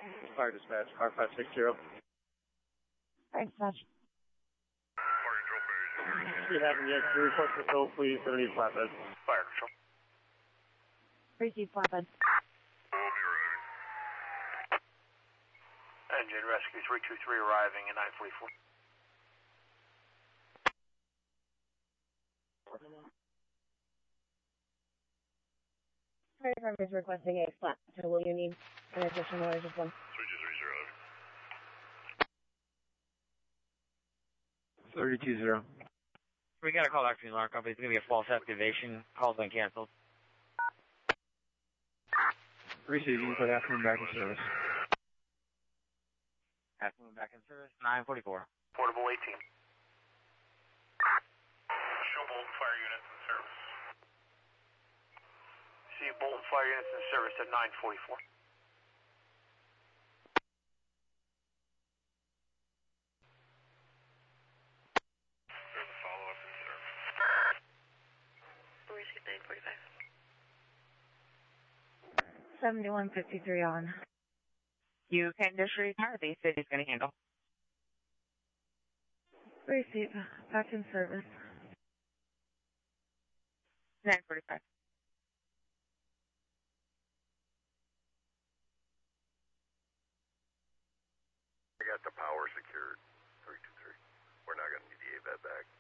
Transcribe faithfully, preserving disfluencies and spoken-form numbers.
Fire dispatch, car five six zero. Fire dispatch. Should happen yet. Can you request the tow, please? I need flatbed. Fire control. Receive flatbed. We'll be arriving. Engine rescue three two three arriving at nine forty-four. Fire department is requesting a flat. So will you need an additional or just one? three two three zero. thirty-two zero. We got a call back from the alarm company. It's going to be a false activation. Call's been canceled. Receiving, put afternoon back in service. Afternoon back in service, nine forty-four. Portable eighteen. Show Bolton fire units in service. See Bolton fire units in service at nine forty-four. There's a follow-up in service. We'll receive nine forty-five. seventy-one fifty-three on. You can just retire. The city's going to handle. Receive. Back in service. nine forty-five. I got the power secured. three two three. We're not going to need the A V A T back.